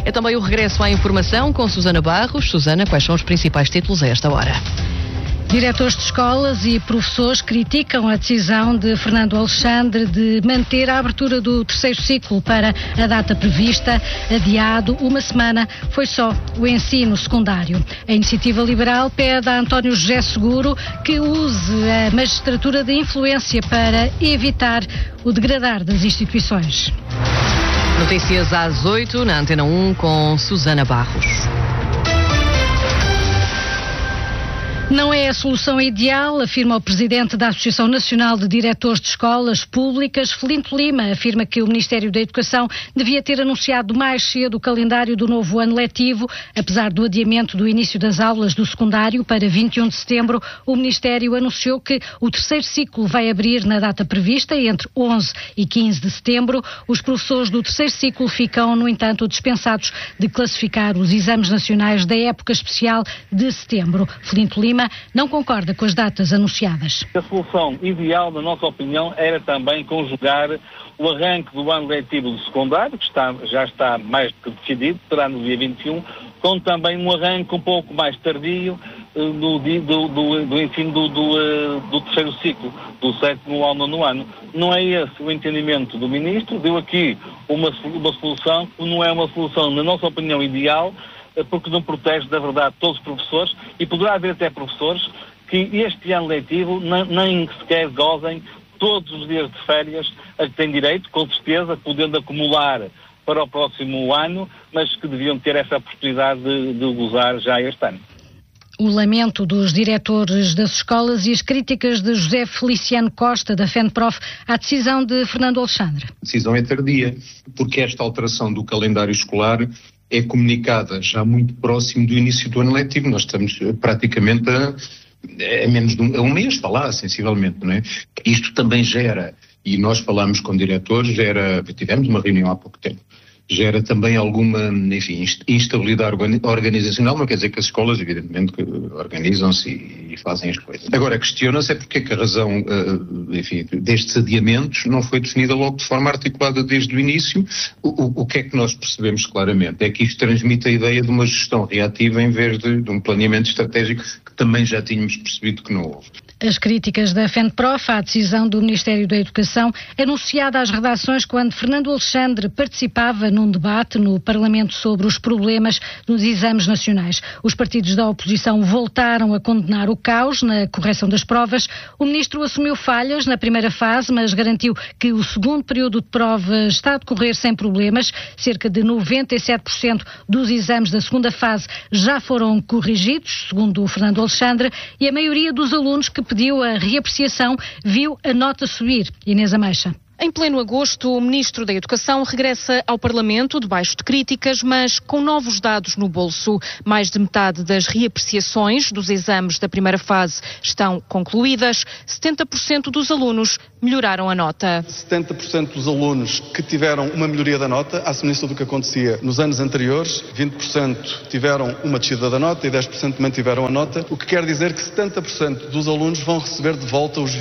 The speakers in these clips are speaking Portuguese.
É também o regresso à informação com Susana Barros. Susana, quais são os principais títulos a esta hora? Diretores de escolas e professores criticam a decisão de Fernando Alexandre de manter a abertura do terceiro ciclo para a data prevista, adiado uma semana. Foi só o ensino secundário. A Iniciativa Liberal pede a António José Seguro que use a magistratura de influência para evitar o degradar das instituições. Notícias às 8 na Antena 1 com Susana Barros. Não é a solução ideal, afirma o presidente da Associação Nacional de Diretores de Escolas Públicas, Felinto Lima. Afirma que o Ministério da Educação devia ter anunciado mais cedo o calendário do novo ano letivo. Apesar do adiamento do início das aulas do secundário para 21 de setembro, o Ministério anunciou que o terceiro ciclo vai abrir na data prevista, entre 11 e 15 de setembro. Os professores do terceiro ciclo ficam, no entanto, dispensados de classificar os exames nacionais da época especial de setembro. Felinto Lima não concorda com as datas anunciadas. A solução ideal, na nossa opinião, era também conjugar o arranque do ano letivo do secundário, que já está mais do que decidido, será no dia 21, com também um arranque um pouco mais tardio do ensino do terceiro ciclo, do 7º ao 9º ano. Não é esse o entendimento do Ministro, deu aqui uma solução que não é uma solução, na nossa opinião, ideal, porque não protege, da verdade, todos os professores, e poderá haver até professores que este ano letivo nem sequer gozem todos os dias de férias a que têm direito, com certeza, podendo acumular para o próximo ano, mas que deviam ter essa oportunidade de gozar já este ano. O lamento dos diretores das escolas e as críticas de José Feliciano Costa, da FENPROF, à decisão de Fernando Alexandre. A decisão é tardia, porque esta alteração do calendário escolar é comunicada já muito próximo do início do ano letivo. Nós estamos praticamente a menos de um mês, está lá, sensivelmente, não é? Isto também gera, e nós falámos com diretores, tivemos uma reunião há pouco tempo, gera também alguma, enfim, instabilidade organizacional. Não quer dizer que as escolas, evidentemente, organizam-se e fazem as coisas. Agora, questiona-se porque é que a razão, enfim, destes adiamentos não foi definida logo de forma articulada desde o início. O que é que nós percebemos claramente? É que isto transmite a ideia de uma gestão reativa em vez de um planeamento estratégico que também já tínhamos percebido que não houve. As críticas da FENPROF à decisão do Ministério da Educação, anunciada às redações quando Fernando Alexandre participava num debate no Parlamento sobre os problemas dos exames nacionais. Os partidos da oposição voltaram a condenar o caos na correção das provas. O ministro assumiu falhas na primeira fase, mas garantiu que o segundo período de provas está a decorrer sem problemas. Cerca de 97% dos exames da segunda fase já foram corrigidos, segundo o Fernando Alexandre, e a maioria dos alunos que pediu a reapreciação viu a nota subir. Inês Ameixa. Em pleno agosto, o Ministro da Educação regressa ao Parlamento debaixo de críticas, mas com novos dados no bolso. Mais de metade das reapreciações dos exames da primeira fase estão concluídas. 70% dos alunos melhoraram a nota. 70% dos alunos que tiveram uma melhoria da nota, à semelhança do que acontecia nos anos anteriores, 20% tiveram uma descida da nota e 10% mantiveram a nota, o que quer dizer que 70% dos alunos vão receber de volta os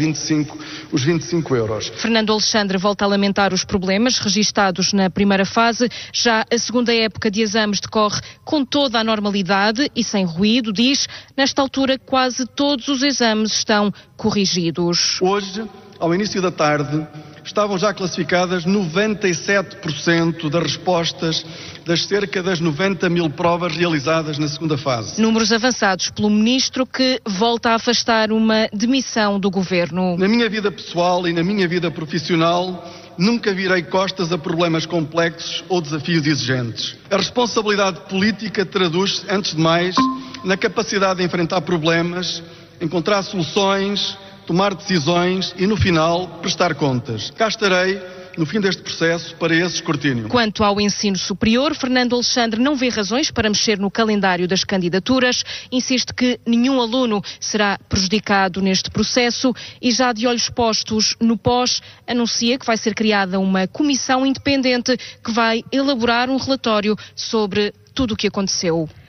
25 euros. Fernando Alexandre volta a lamentar os problemas registados na primeira fase. Já a segunda época de exames decorre com toda a normalidade e sem ruído, diz. Nesta altura, quase todos os exames estão corrigidos. Hoje, ao início da tarde, estavam já classificadas 97% das respostas das cerca das 90 mil provas realizadas na segunda fase. Números avançados pelo Ministro, que volta a afastar uma demissão do Governo. Na minha vida pessoal e na minha vida profissional, nunca virei costas a problemas complexos ou desafios exigentes. A responsabilidade política traduz-se, antes de mais, na capacidade de enfrentar problemas, encontrar soluções, tomar decisões e, no final, prestar contas. Cá estarei no fim deste processo para esse escrutínio. Quanto ao ensino superior, Fernando Alexandre não vê razões para mexer no calendário das candidaturas, insiste que nenhum aluno será prejudicado neste processo e, já de olhos postos no pós, anuncia que vai ser criada uma comissão independente que vai elaborar um relatório sobre tudo o que aconteceu.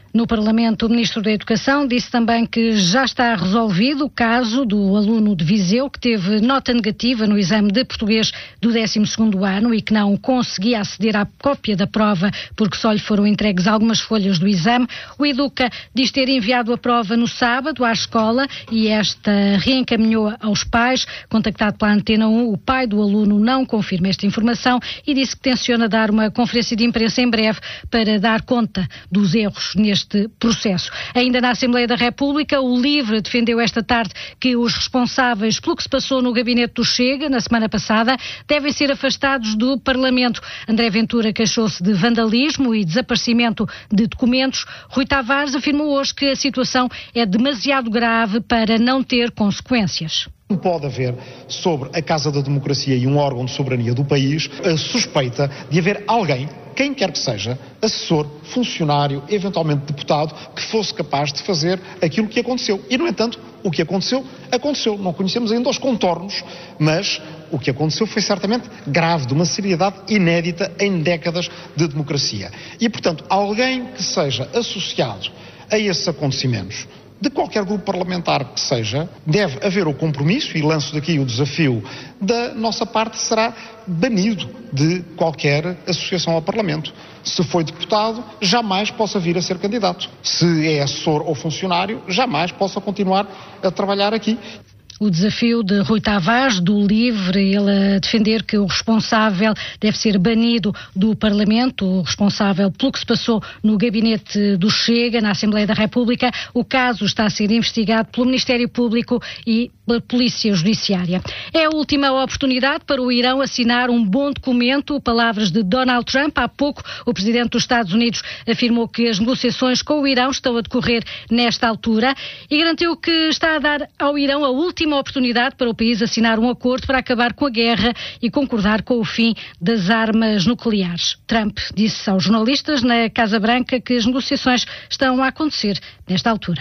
No Parlamento, o Ministro da Educação disse também que já está resolvido o caso do aluno de Viseu que teve nota negativa no exame de português do 12º ano e que não conseguia aceder à cópia da prova porque só lhe foram entregues algumas folhas do exame. O Educa diz ter enviado a prova no sábado à escola e esta reencaminhou aos pais. Contactado pela Antena 1, o pai do aluno não confirma esta informação e disse que tenciona dar uma conferência de imprensa em breve para dar conta dos erros neste processo. Ainda na Assembleia da República, o LIVRE defendeu esta tarde que os responsáveis pelo que se passou no gabinete do Chega na semana passada devem ser afastados do Parlamento. André Ventura queixou-se de vandalismo e desaparecimento de documentos. Rui Tavares afirmou hoje que a situação é demasiado grave para não ter consequências. Pode haver sobre a Casa da Democracia e um órgão de soberania do país a suspeita de haver alguém, quem quer que seja, assessor, funcionário, eventualmente deputado, que fosse capaz de fazer aquilo que aconteceu. E, no entanto, o que aconteceu, aconteceu. Não conhecemos ainda os contornos, mas o que aconteceu foi certamente grave, de uma seriedade inédita em décadas de democracia. E, portanto, alguém que seja associado a esses acontecimentos, de qualquer grupo parlamentar que seja, deve haver o compromisso, e lanço daqui o desafio, da nossa parte será banido de qualquer associação ao Parlamento. Se foi deputado, jamais possa vir a ser candidato. Se é assessor ou funcionário, jamais possa continuar a trabalhar aqui. O desafio de Rui Tavares, do LIVRE, ele a defender que o responsável deve ser banido do Parlamento, o responsável pelo que se passou no gabinete do Chega, na Assembleia da República. O caso está a ser investigado pelo Ministério Público e pela Polícia Judiciária. É a última oportunidade para o Irão assinar um bom documento. Palavras de Donald Trump. Há pouco, o presidente dos Estados Unidos afirmou que as negociações com o Irão estão a decorrer nesta altura e garantiu que está a dar ao Irão a última oportunidade para o país assinar um acordo para acabar com a guerra e concordar com o fim das armas nucleares. Trump disse aos jornalistas na Casa Branca que as negociações estão a acontecer nesta altura.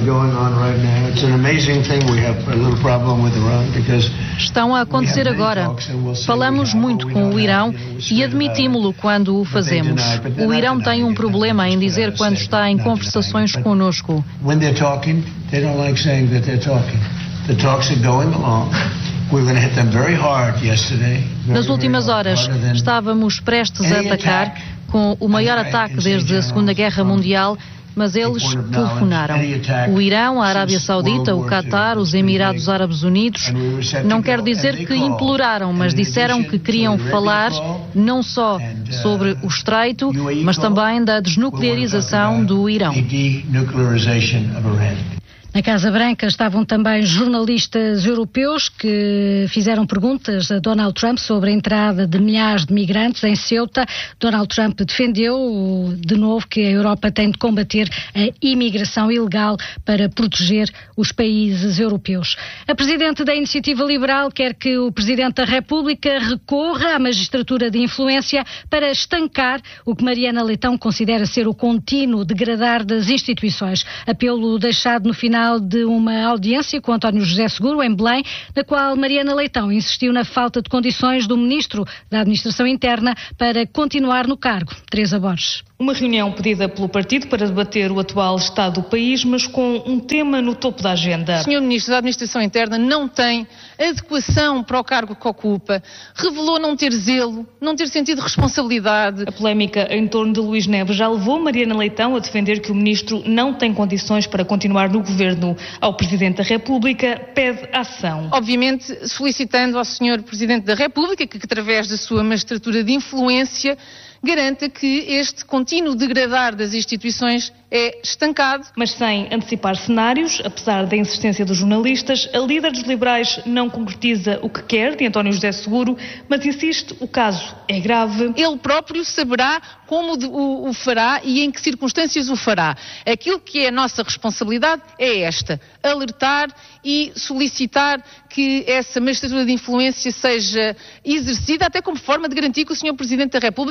Estão a acontecer agora. Falamos muito com o Irão e admitimos-lo quando o fazemos. O Irão tem um problema em dizer quando está em conversações conosco. Nas últimas horas, estávamos prestes a atacar com o maior ataque desde a Segunda Guerra Mundial, mas eles telefonaram. O Irão, a Arábia Saudita, o Qatar, os Emirados Árabes Unidos, não quero dizer que imploraram, mas disseram que queriam falar não só sobre o Estreito, mas também da desnuclearização do Irão. Na Casa Branca estavam também jornalistas europeus que fizeram perguntas a Donald Trump sobre a entrada de milhares de migrantes em Ceuta. Donald Trump defendeu de novo que a Europa tem de combater a imigração ilegal para proteger os países europeus. A presidente da Iniciativa Liberal quer que o Presidente da República recorra à magistratura de influência para estancar o que Mariana Leitão considera ser o contínuo degradar das instituições. Apelo deixado no final de uma audiência com António José Seguro, em Belém, na qual Mariana Leitão insistiu na falta de condições do Ministro da Administração Interna para continuar no cargo. Teresa Borges. Uma reunião pedida pelo partido para debater o atual estado do país, mas com um tema no topo da agenda. O Sr. Ministro da Administração Interna não tem adequação para o cargo que ocupa, revelou não ter zelo, não ter sentido de responsabilidade. A polémica em torno de Luís Neves já levou Mariana Leitão a defender que o Ministro não tem condições para continuar no governo. Ao Presidente da República pede ação. Obviamente solicitando ao Sr. Presidente da República que através da sua magistratura de influência garanta que este contínuo degradar das instituições é estancado. Mas sem antecipar cenários, apesar da insistência dos jornalistas, a líder dos liberais não concretiza o que quer de António José Seguro, mas insiste, o caso é grave. Ele próprio saberá como o fará e em que circunstâncias o fará. Aquilo que é a nossa responsabilidade é esta: alertar e solicitar que essa magistratura de influência seja exercida, até como forma de garantir que o Sr. Presidente da República não se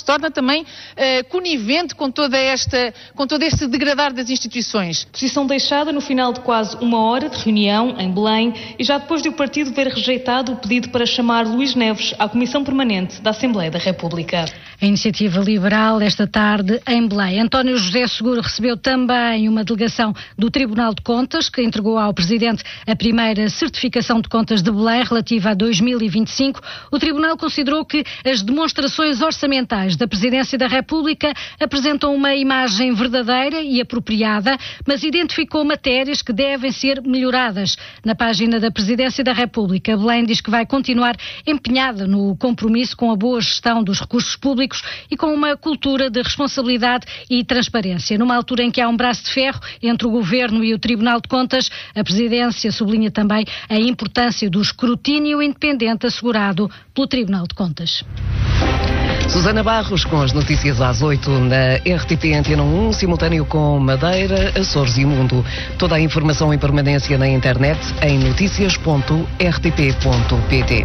torna também conivente com todo este degradar das instituições. Posição deixada no final de quase uma hora de reunião em Belém e já depois de o partido ter rejeitado o pedido para chamar Luís Neves à Comissão Permanente da Assembleia da República. A Iniciativa Liberal, esta tarde, em Belém. António José Seguro recebeu também uma delegação do Tribunal de Contas, que entregou ao Presidente a primeira certificação de contas de Belém, relativa a 2025. O Tribunal considerou que as demonstrações orçamentais da Presidência da República apresentam uma imagem verdadeira e apropriada, mas identificou matérias que devem ser melhoradas. Na página da Presidência da República, Belém diz que vai continuar empenhada no compromisso com a boa gestão dos recursos públicos e com uma cultura de responsabilidade e transparência. Numa altura em que há um braço de ferro entre o Governo e o Tribunal de Contas, a Presidência sublinha também a importância do escrutínio independente assegurado pelo Tribunal de Contas. Susana Barros com as notícias às 8 na RTP Antena 1, simultâneo com Madeira, Açores e Mundo. Toda a informação em permanência na internet em noticias.rtp.pt.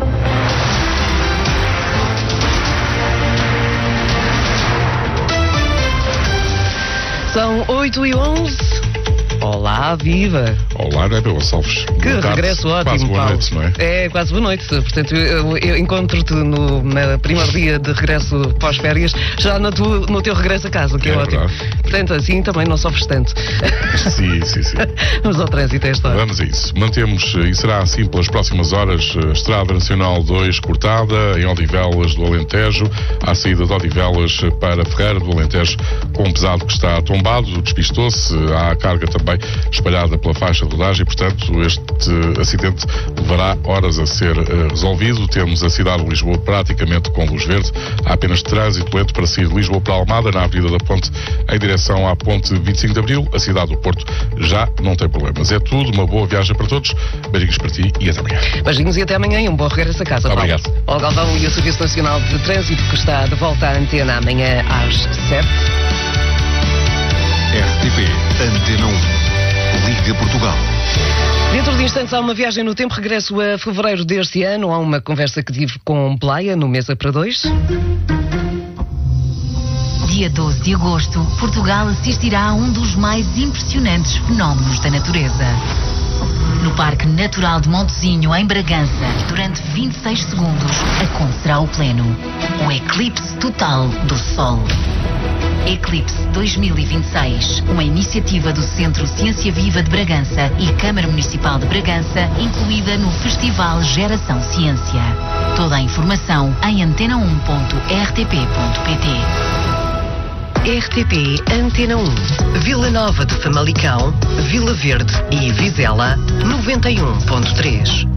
São 8h11. Olá, viva! Olá, Bebê Gonçalves. Que regresso ótimo, quase boa Paulo. Noite, não é? É, quase boa noite. Portanto, eu encontro-te no primeiro dia de regresso pós-férias, já no teu regresso a casa, o que é ótimo. Verdade. Portanto, assim também não sofres tanto. Sim. Vamos ao trânsito a esta hora. Vamos a isso. Mantemos, e será assim pelas próximas horas, a Estrada Nacional 2 cortada, em Odivelas do Alentejo, à saída de Odivelas para Ferreira do Alentejo, com um pesado que está tombado, despistou-se, há carga também espalhada pela faixa de rodagem e, portanto, este acidente levará horas a ser resolvido. Temos a cidade de Lisboa praticamente com luz verde. Há apenas trânsito lento para sair de Lisboa para Almada, na Avenida da Ponte, em direção à Ponte 25 de Abril. A cidade do Porto já não tem problemas. É tudo, uma boa viagem para todos. Beijinhos para ti e até amanhã. Beijinhos e até amanhã e um bom regresso a casa. Obrigado. Paulo Galvão e o Serviço Nacional de Trânsito, que está de volta à antena amanhã às 7. RTP Antena 1. Liga Portugal. Dentro de instantes há uma viagem no tempo, regresso a fevereiro deste ano, há uma conversa que tive com Playa no Mesa para Dois. Dia 12 de agosto, Portugal assistirá a um dos mais impressionantes fenómenos da natureza. No Parque Natural de Montezinho, em Bragança, durante 26 segundos, acontecerá o pleno. O eclipse total do Sol. Eclipse 2026, uma iniciativa do Centro Ciência Viva de Bragança e Câmara Municipal de Bragança, incluída no Festival Geração Ciência. Toda a informação em antena1.rtp.pt. RTP Antena 1, Vila Nova de Famalicão, Vila Verde e Vizela, 91.3.